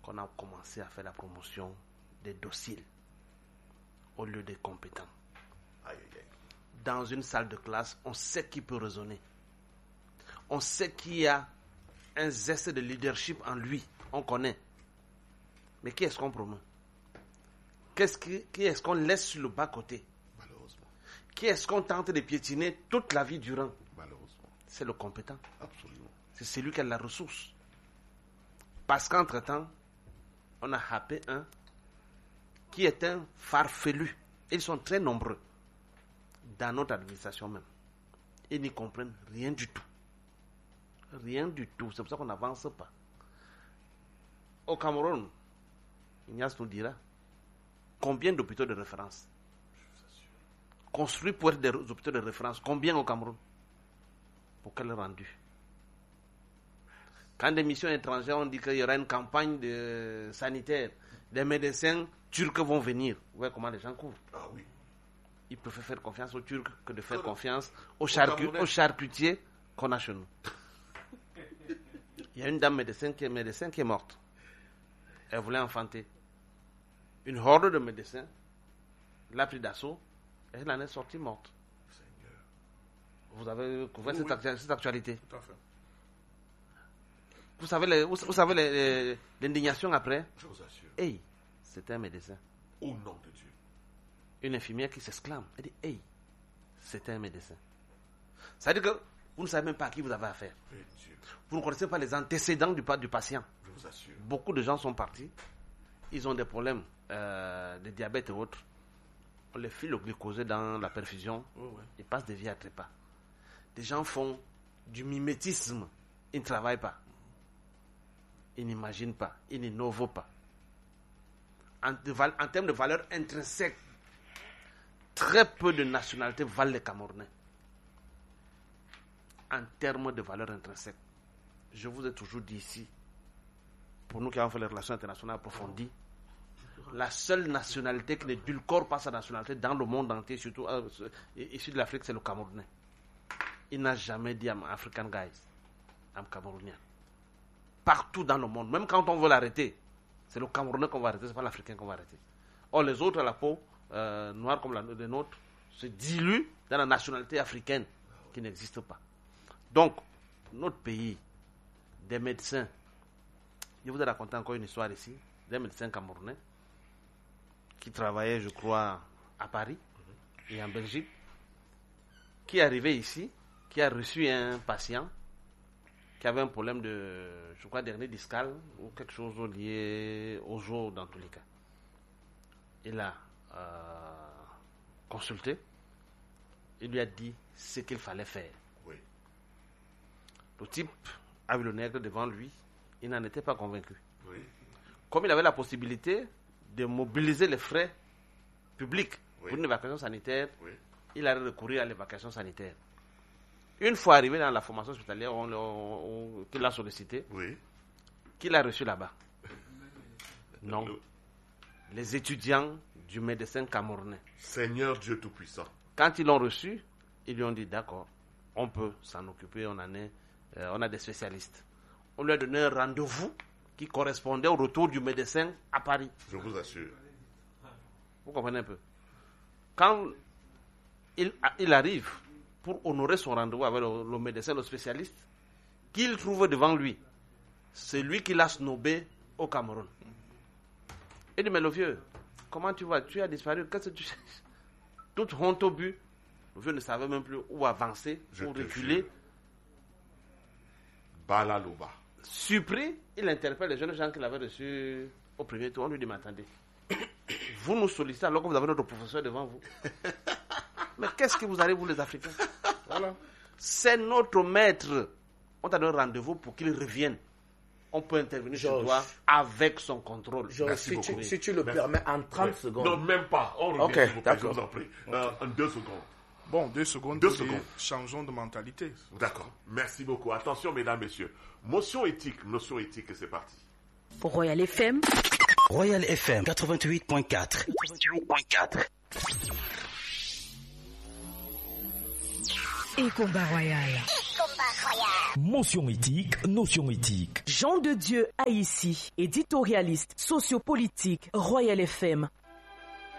qu'on a commencé à faire la promotion des dociles au lieu des compétents. Aïe, aïe, aïe. Dans une salle de classe, on sait qui peut raisonner. On sait qui a un zeste de leadership en lui. On connaît. Mais qui est-ce qu'on promeut? Qui est-ce qu'on laisse sur le bas-côté? Malheureusement. Qui est-ce qu'on tente de piétiner toute la vie durant? Malheureusement. C'est le compétent. Absolument. C'est celui qui a la ressource. Parce qu'entre-temps, on a happé un qui est un farfelu. Ils sont très nombreux dans notre administration même. Ils n'y comprennent rien du tout. Rien du tout. C'est pour ça qu'on n'avance pas. Au Cameroun, Ignace nous dira combien d'hôpitaux de référence construits pour être des hôpitaux de référence. Combien au Cameroun? Pour quel rendu? Quand des missions étrangères ont dit qu'il y aura une campagne sanitaire, des médecins turcs vont venir. Vous voyez comment les gens courent. Ah oui. Ils préfèrent faire confiance aux Turcs que de faire confiance aux charcutiers qu'on a chez nous. Il y a une dame médecin qui est morte. Elle voulait enfanter. Une horde de médecins l'a pris d'assaut et elle en est sortie morte. Seigneur. Vous avez couvert cette actualité. Tout à fait. Vous savez l'indignation après? Je vous assure. Hey, c'était un médecin. Au nom de Dieu. Une infirmière qui s'exclame. Elle dit, hey, c'était un médecin. Ça veut dire que vous ne savez même pas à qui vous avez affaire. Mais Dieu. Vous ne connaissez pas les antécédents du patient. Je vous assure. Beaucoup de gens sont partis. Ils ont des problèmes de diabète et autres. On les file au glucosé dans la perfusion. Oh, ouais. Ils passent des vies à trépas. Des gens font du mimétisme. Ils ne travaillent pas. Ils n'imaginent pas. Ils n'innovent pas. En termes de valeur intrinsèque, très peu de nationalités valent les Camerounais. En termes de valeur intrinsèque. Je vous ai toujours dit ici, pour nous qui avons fait les relations internationales approfondies, la seule nationalité qui n'édulcore pas sa nationalité dans le monde entier, surtout issu de l'Afrique, c'est le Camerounais. Il n'a jamais dit I'm African guys, I'm Camerounien. Partout dans le monde, même quand on veut l'arrêter, c'est le Camerounais qu'on va arrêter, c'est pas l'Africain qu'on va arrêter. Or les autres à la peau noire comme la nôtre se diluent dans la nationalité africaine qui n'existe pas. Donc, notre pays, des médecins, je vous ai raconté encore une histoire ici, des médecins camerounais qui travaillaient, je crois, à Paris et en Belgique, qui est arrivé ici, qui a reçu un patient qui avait un problème de, je crois, dernier discal ou quelque chose lié aux os dans tous les cas. Il a consulté, il lui a dit ce qu'il fallait faire. Oui. Le type a vu le nègre devant lui, il n'en était pas convaincu. Oui. Comme il avait la possibilité de mobiliser les frais publics Oui. pour une évacuation sanitaire, Oui. il a recouru à l'évacuation sanitaire. Une fois arrivé dans la formation hospitalière qu'il a sollicité, Oui. qu'il a reçu là-bas. Non. Les étudiants du médecin camerounais. Seigneur Dieu Tout-Puissant. Quand ils l'ont reçu, ils lui ont dit d'accord, on peut s'en occuper, on a des spécialistes. On lui a donné un rendez-vous qui correspondait au retour du médecin à Paris. Je vous assure. Vous comprenez un peu? Quand il arrive pour honorer son rendez-vous avec le médecin, le spécialiste, qu'il trouve devant lui, c'est lui qui l'a snobé au Cameroun. Il dit, mais le vieux, comment tu vas? Tu as disparu, qu'est-ce que tu sais? Toute honte au but. Le vieux ne savait même plus où avancer, où reculer. Balaloba. Surpris, il interpelle les jeunes gens qu'il avait reçus au premier tour. On lui dit, mais attendez, vous nous sollicitez alors que vous avez notre professeur devant vous. Mais qu'est-ce que vous arrive, vous les Africains? Voilà. C'est notre maître. On t'a donné rendez-vous pour qu'il revienne. On peut intervenir chez toi avec son contrôle. Si tu le permets, en 30 secondes. Non, même pas. On revient, Ok, s'il vous plaît, d'accord. je vous en prie. En 2 secondes. Bon, 2 secondes. 2 secondes. Changeons de mentalité. D'accord. Merci beaucoup. Attention, mesdames, messieurs. Notion éthique, et c'est parti. Royal FM. Royal FM 88.4. Et Combat Royal. Combat Royal. Motion éthique, notion éthique. Jean de Dieu Haïssi, éditorialiste sociopolitique, Royal FM.